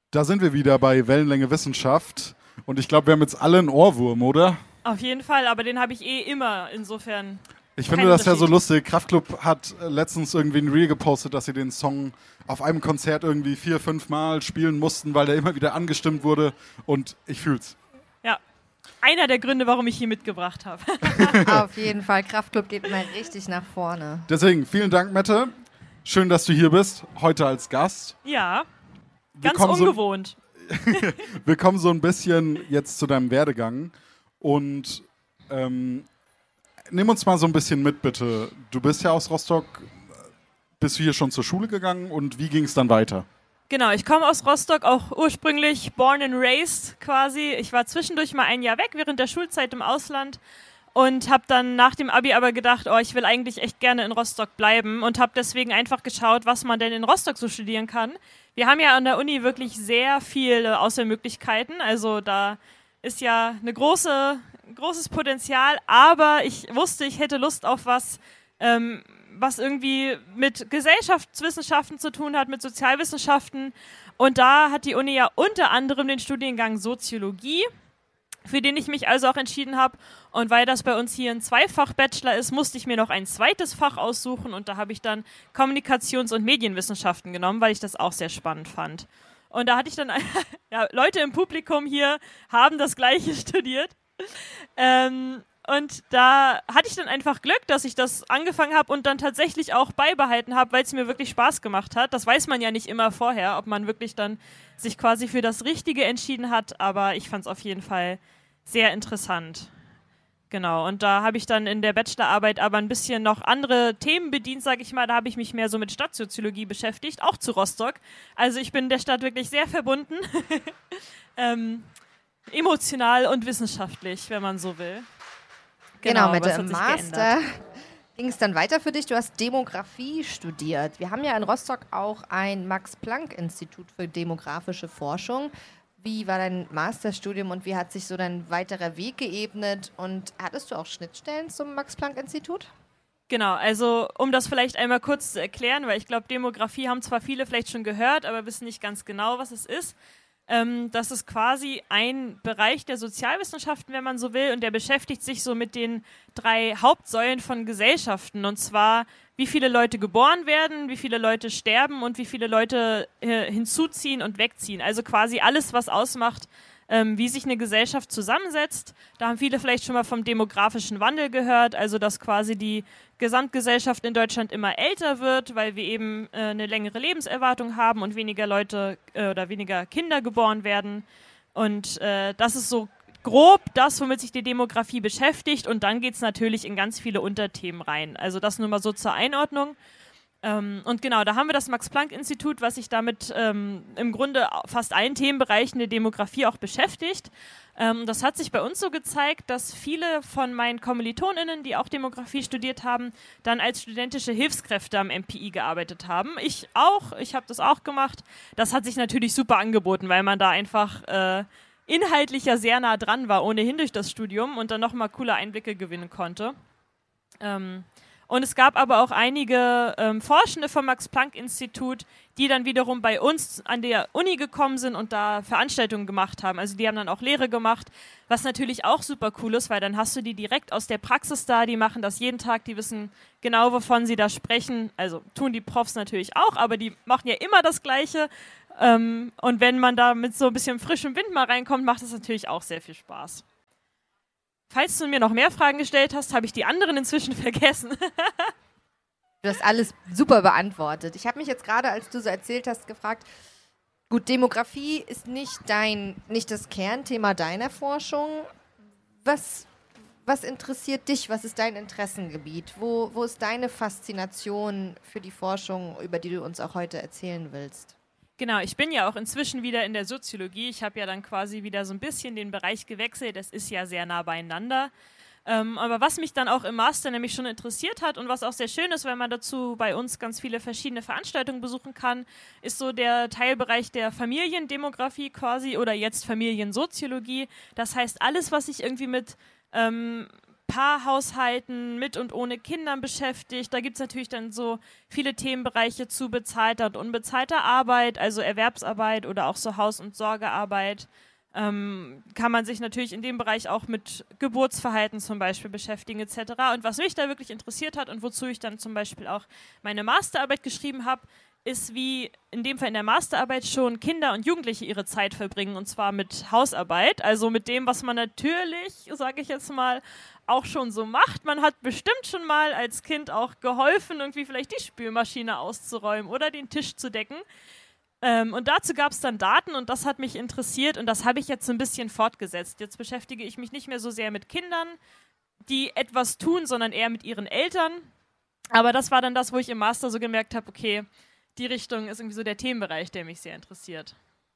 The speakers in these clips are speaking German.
Da sind wir wieder bei Wellenlänge Wissenschaft und ich glaube, wir haben jetzt alle einen Ohrwurm, oder? Auf jeden Fall, aber den habe ich immer, insofern. Ich finde das ja so lustig. Kraftklub hat letztens irgendwie ein Reel gepostet, dass sie den Song auf einem Konzert irgendwie 4-5 Mal spielen mussten, weil der immer wieder angestimmt wurde und ich fühl's. Ja, einer der Gründe, warum ich hier mitgebracht habe. Auf jeden Fall, Kraftklub geht mal richtig nach vorne. Deswegen, vielen Dank, Mette. Schön, dass du hier bist, heute als Gast. Ja, ganz ungewohnt. Wir kommen so ein bisschen jetzt zu deinem Werdegang und nimm uns mal so ein bisschen mit, bitte. Du bist ja aus Rostock, bist du hier schon zur Schule gegangen und wie ging es dann weiter? Genau, ich komme aus Rostock, auch ursprünglich born and raised quasi. Ich war zwischendurch mal ein Jahr weg während der Schulzeit im Ausland und habe dann nach dem Abi aber gedacht, ich will eigentlich echt gerne in Rostock bleiben und habe deswegen einfach geschaut, was man denn in Rostock so studieren kann. Wir haben ja an der Uni wirklich sehr viele Auswahlmöglichkeiten, also da ist ja ein großes Potenzial, aber ich wusste, ich hätte Lust auf was irgendwie mit Gesellschaftswissenschaften zu tun hat, mit Sozialwissenschaften. Und da hat die Uni ja unter anderem den Studiengang Soziologie, für den ich mich also auch entschieden habe. Und weil das bei uns hier ein Zweifach-Bachelor ist, musste ich mir noch ein zweites Fach aussuchen. Und da habe ich dann Kommunikations- und Medienwissenschaften genommen, weil ich das auch sehr spannend fand. Und da hatte ich dann, ja, Leute im Publikum hier haben das Gleiche studiert. Und da hatte ich dann einfach Glück, dass ich das angefangen habe und dann tatsächlich auch beibehalten habe, weil es mir wirklich Spaß gemacht hat. Das weiß man ja nicht immer vorher, ob man wirklich dann sich quasi für das Richtige entschieden hat, aber ich fand es auf jeden Fall sehr interessant. Genau, und da habe ich dann in der Bachelorarbeit aber ein bisschen noch andere Themen bedient, sage ich mal. Da habe ich mich mehr so mit Stadtsoziologie beschäftigt, auch zu Rostock. Also ich bin der Stadt wirklich sehr verbunden, emotional und wissenschaftlich, wenn man so will. Genau, mit dem Master ging es dann weiter für dich. Du hast Demografie studiert. Wir haben ja in Rostock auch ein Max-Planck-Institut für demografische Forschung. Wie war dein Masterstudium und wie hat sich so dein weiterer Weg geebnet? Und hattest du auch Schnittstellen zum Max-Planck-Institut? Genau, also um das vielleicht einmal kurz zu erklären, weil ich glaube, Demografie haben zwar viele vielleicht schon gehört, aber wissen nicht ganz genau, was es ist. Das ist quasi ein Bereich der Sozialwissenschaften, wenn man so will, und der beschäftigt sich so mit den 3 Hauptsäulen von Gesellschaften, und zwar, wie viele Leute geboren werden, wie viele Leute sterben und wie viele Leute hinzuziehen und wegziehen. Also quasi alles, was ausmacht, wie sich eine Gesellschaft zusammensetzt. Da haben viele vielleicht schon mal vom demografischen Wandel gehört, also dass quasi die Gesamtgesellschaft in Deutschland immer älter wird, weil wir eben eine längere Lebenserwartung haben und weniger Leute oder weniger Kinder geboren werden. Und das ist so grob das, womit sich die Demografie beschäftigt. Und dann geht es natürlich in ganz viele Unterthemen rein. Also das nur mal so zur Einordnung. Und genau, da haben wir das Max-Planck-Institut, was sich damit im Grunde fast allen Themenbereichen der Demografie auch beschäftigt. Das hat sich bei uns so gezeigt, dass viele von meinen KommilitonInnen, die auch Demografie studiert haben, dann als studentische Hilfskräfte am MPI gearbeitet haben. Ich habe das auch gemacht. Das hat sich natürlich super angeboten, weil man da einfach inhaltlich ja sehr nah dran war, ohnehin durch das Studium, und dann nochmal coole Einblicke gewinnen konnte. Und es gab aber auch einige Forschende vom Max-Planck-Institut, die dann wiederum bei uns an der Uni gekommen sind und da Veranstaltungen gemacht haben. Also die haben dann auch Lehre gemacht, was natürlich auch super cool ist, weil dann hast du die direkt aus der Praxis da, die machen das jeden Tag, die wissen genau, wovon sie da sprechen. Also tun die Profs natürlich auch, aber die machen ja immer das Gleiche. Und wenn man da mit so ein bisschen frischem Wind mal reinkommt, macht das natürlich auch sehr viel Spaß. Falls du mir noch mehr Fragen gestellt hast, habe ich die anderen inzwischen vergessen. Du hast alles super beantwortet. Ich habe mich jetzt gerade, als du so erzählt hast, gefragt, gut, Demografie ist nicht das Kernthema deiner Forschung. Was interessiert dich? Was ist dein Interessengebiet? Wo ist deine Faszination für die Forschung, über die du uns auch heute erzählen willst? Genau, ich bin ja auch inzwischen wieder in der Soziologie. Ich habe ja dann quasi wieder so ein bisschen den Bereich gewechselt. Das ist ja sehr nah beieinander. Aber was mich dann auch im Master nämlich schon interessiert hat und was auch sehr schön ist, weil man dazu bei uns ganz viele verschiedene Veranstaltungen besuchen kann, ist so der Teilbereich der Familiendemografie quasi oder jetzt Familiensoziologie. Das heißt, alles, was sich irgendwie mit Paarhaushalten mit und ohne Kindern beschäftigt. Da gibt es natürlich dann so viele Themenbereiche zu bezahlter und unbezahlter Arbeit, also Erwerbsarbeit oder auch so Haus- und Sorgearbeit. Kann man sich natürlich in dem Bereich auch mit Geburtsverhalten zum Beispiel beschäftigen etc. Und was mich da wirklich interessiert hat und wozu ich dann zum Beispiel auch meine Masterarbeit geschrieben habe, ist, wie in dem Fall in der Masterarbeit schon Kinder und Jugendliche ihre Zeit verbringen, und zwar mit Hausarbeit, also mit dem, was man natürlich, sage ich jetzt mal, auch schon so macht. Man hat bestimmt schon mal als Kind auch geholfen, irgendwie vielleicht die Spülmaschine auszuräumen oder den Tisch zu decken. Und dazu gab es dann Daten und das hat mich interessiert und das habe ich jetzt so ein bisschen fortgesetzt. Jetzt beschäftige ich mich nicht mehr so sehr mit Kindern, die etwas tun, sondern eher mit ihren Eltern. Aber das war dann das, wo ich im Master so gemerkt habe, okay, die Richtung ist irgendwie so der Themenbereich, der mich sehr interessiert.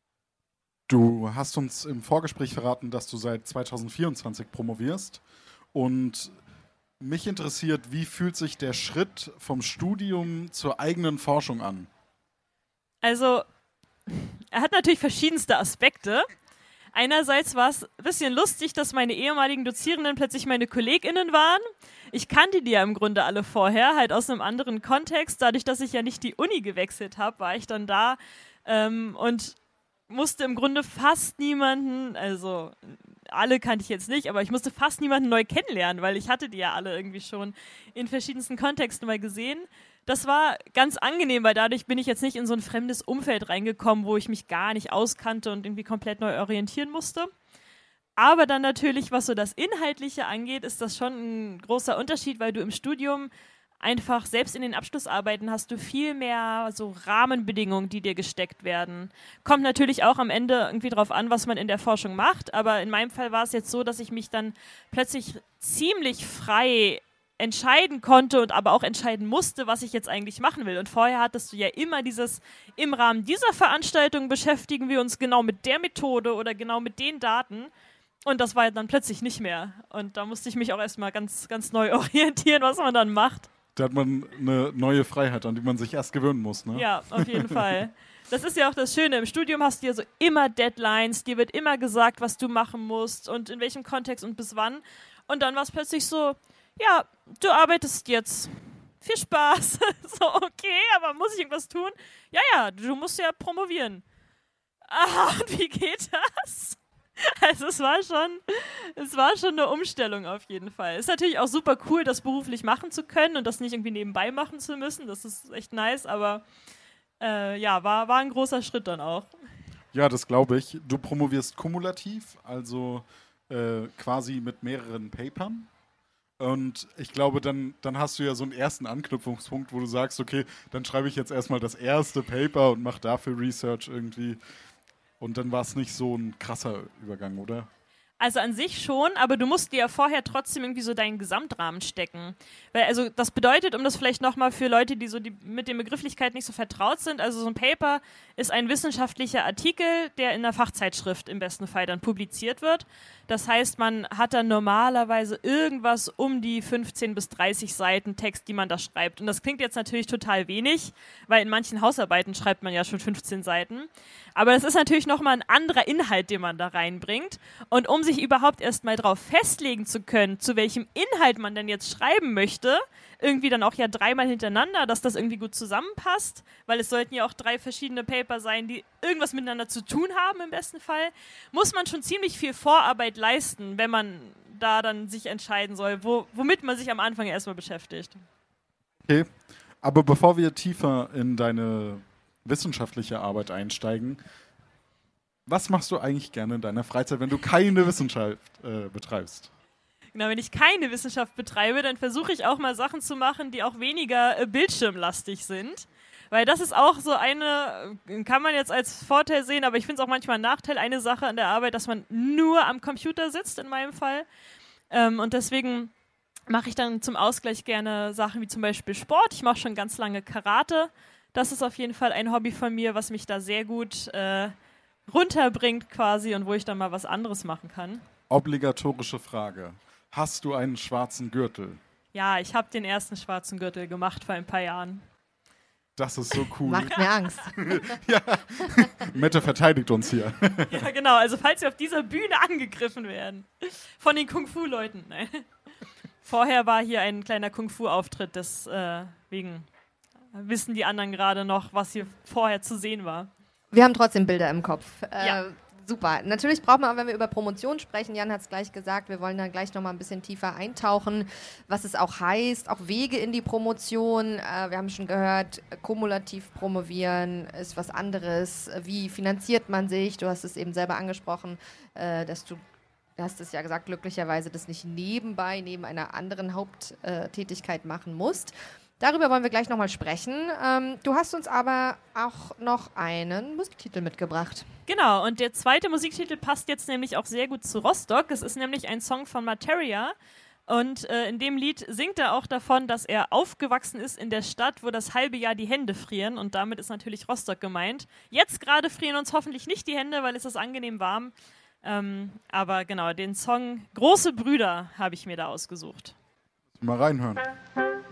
Du hast uns im Vorgespräch verraten, dass du seit 2024 promovierst. Und mich interessiert, wie fühlt sich der Schritt vom Studium zur eigenen Forschung an? Also, er hat natürlich verschiedenste Aspekte. Einerseits war es ein bisschen lustig, dass meine ehemaligen Dozierenden plötzlich meine KollegInnen waren. Ich kannte die ja im Grunde alle vorher, halt aus einem anderen Kontext. Dadurch, dass ich ja nicht die Uni gewechselt habe, war ich dann da und musste im Grunde fast niemanden, also alle kannte ich jetzt nicht, aber ich musste fast niemanden neu kennenlernen, weil ich hatte die ja alle irgendwie schon in verschiedensten Kontexten mal gesehen. Das war ganz angenehm, weil dadurch bin ich jetzt nicht in so ein fremdes Umfeld reingekommen, wo ich mich gar nicht auskannte und irgendwie komplett neu orientieren musste. Aber dann natürlich, was so das Inhaltliche angeht, ist das schon ein großer Unterschied, weil du im Studium einfach, selbst in den Abschlussarbeiten, hast du viel mehr so Rahmenbedingungen, die dir gesteckt werden. Kommt natürlich auch am Ende irgendwie drauf an, was man in der Forschung macht, aber in meinem Fall war es jetzt so, dass ich mich dann plötzlich ziemlich frei entscheiden konnte und aber auch entscheiden musste, was ich jetzt eigentlich machen will. Und vorher hattest du ja immer dieses, im Rahmen dieser Veranstaltung beschäftigen wir uns genau mit der Methode oder genau mit den Daten. Und das war dann plötzlich nicht mehr. Und da musste ich mich auch erstmal ganz, ganz neu orientieren, was man dann macht. Da hat man eine neue Freiheit, an die man sich erst gewöhnen muss, ne? Ja, auf jeden Fall. Das ist ja auch das Schöne. Im Studium hast du ja so immer Deadlines, dir wird immer gesagt, was du machen musst und in welchem Kontext und bis wann. Und dann war es plötzlich so, ja, du arbeitest jetzt. Viel Spaß. So, okay, aber muss ich irgendwas tun? Ja, du musst ja promovieren. Aha, und wie geht das? Also es war schon eine Umstellung auf jeden Fall. Ist natürlich auch super cool, das beruflich machen zu können und das nicht irgendwie nebenbei machen zu müssen. Das ist echt nice, aber war ein großer Schritt dann auch. Ja, das glaube ich. Du promovierst kumulativ, also quasi mit mehreren Papern. Und ich glaube, dann hast du ja so einen ersten Anknüpfungspunkt, wo du sagst, okay, dann schreibe ich jetzt erstmal das erste Paper und mache dafür Research irgendwie. Und dann war es nicht so ein krasser Übergang, oder? Also an sich schon, aber du musst dir ja vorher trotzdem irgendwie so deinen Gesamtrahmen stecken. Weil, also das bedeutet, um das vielleicht nochmal für Leute, die so mit den Begrifflichkeiten nicht so vertraut sind, also so ein Paper ist ein wissenschaftlicher Artikel, der in einer Fachzeitschrift im besten Fall dann publiziert wird. Das heißt, man hat dann normalerweise irgendwas um die 15 bis 30 Seiten Text, die man da schreibt. Und das klingt jetzt natürlich total wenig, weil in manchen Hausarbeiten schreibt man ja schon 15 Seiten. Aber das ist natürlich nochmal ein anderer Inhalt, den man da reinbringt. Und um sich überhaupt erstmal drauf festlegen zu können, zu welchem Inhalt man denn jetzt schreiben möchte, irgendwie dann auch ja 3-mal hintereinander, dass das irgendwie gut zusammenpasst, weil es sollten ja auch 3 verschiedene Paper sein, die irgendwas miteinander zu tun haben im besten Fall, muss man schon ziemlich viel Vorarbeit leisten, wenn man da dann sich entscheiden soll, womit man sich am Anfang erstmal beschäftigt. Okay, aber bevor wir tiefer in deine wissenschaftliche Arbeit einsteigen, was machst du eigentlich gerne in deiner Freizeit, wenn du keine Wissenschaft betreibst? Genau, wenn ich keine Wissenschaft betreibe, dann versuche ich auch mal Sachen zu machen, die auch weniger bildschirmlastig sind. Weil das ist auch so kann man jetzt als Vorteil sehen, aber ich finde es auch manchmal ein Nachteil, eine Sache an der Arbeit, dass man nur am Computer sitzt, in meinem Fall. Und deswegen mache ich dann zum Ausgleich gerne Sachen wie zum Beispiel Sport. Ich mache schon ganz lange Karate. Das ist auf jeden Fall ein Hobby von mir, was mich da sehr gut runterbringt quasi und wo ich dann mal was anderes machen kann. Obligatorische Frage. Hast du einen schwarzen Gürtel? Ja, ich habe den ersten schwarzen Gürtel gemacht vor ein paar Jahren. Das ist so cool. Macht mir Angst. Ja, Mette verteidigt uns hier. Ja, genau. Also falls wir auf dieser Bühne angegriffen werden. Von den Kung-Fu-Leuten. Nein. Vorher war hier ein kleiner Kung-Fu-Auftritt, deswegen wissen die anderen gerade noch, was hier vorher zu sehen war. Wir haben trotzdem Bilder im Kopf. Ja. Super. Natürlich braucht man, wenn wir über Promotion sprechen, Jan hat es gleich gesagt, wir wollen dann gleich nochmal ein bisschen tiefer eintauchen, was es auch heißt, auch Wege in die Promotion. Wir haben schon gehört, kumulativ promovieren ist was anderes. Wie finanziert man sich? Du hast es eben selber angesprochen, dass du hast es ja gesagt, glücklicherweise das nicht nebenbei, neben einer anderen Haupttätigkeit machen musst. Darüber wollen wir gleich nochmal sprechen. Du hast uns aber auch noch einen Musiktitel mitgebracht. Genau, und der zweite Musiktitel passt jetzt nämlich auch sehr gut zu Rostock. Es ist nämlich ein Song von Materia. Und in dem Lied singt er auch davon, dass er aufgewachsen ist in der Stadt, wo das halbe Jahr die Hände frieren. Und damit ist natürlich Rostock gemeint. Jetzt gerade frieren uns hoffentlich nicht die Hände, weil es ist angenehm warm. Aber genau, den Song Große Brüder habe ich mir da ausgesucht. Mal reinhören.